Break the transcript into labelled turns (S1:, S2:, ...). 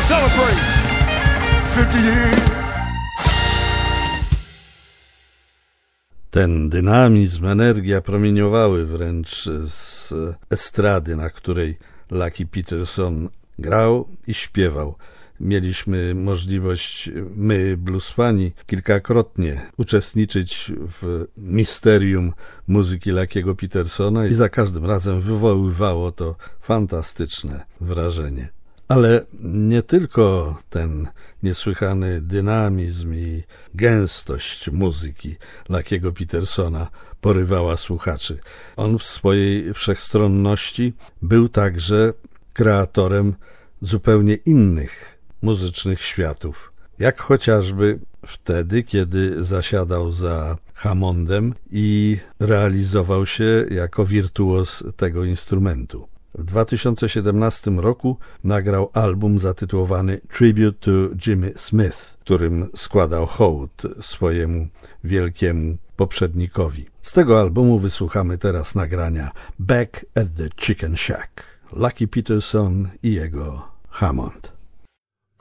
S1: celebrate 50 years.
S2: Ten dynamizm, energia promieniowały wręcz z estrady, na której Lucky Peterson grał i śpiewał. Mieliśmy możliwość, my, bluesfani, kilkakrotnie uczestniczyć w misterium muzyki Lucky'ego Petersona i za każdym razem wywoływało to fantastyczne wrażenie. Ale nie tylko ten niesłychany dynamizm i gęstość muzyki Lucky'ego Petersona porywała słuchaczy. On w swojej wszechstronności był także kreatorem zupełnie innych muzycznych światów, jak chociażby wtedy, kiedy zasiadał za Hammondem i realizował się jako wirtuoz tego instrumentu. W 2017 roku nagrał album zatytułowany Tribute to Jimmy Smith, którym składał hołd swojemu wielkiemu poprzednikowi. Z tego albumu wysłuchamy teraz nagrania Back at the Chicken Shack. Lucky Peterson i jego Hammond.